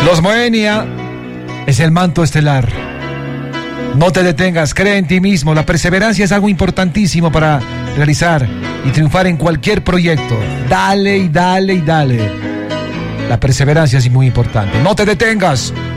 Los Moenia es el manto estelar. No te detengas, cree en ti mismo. La perseverancia es algo importantísimo para realizar y triunfar en cualquier proyecto. Dale y dale y dale. La perseverancia es muy importante. No te detengas.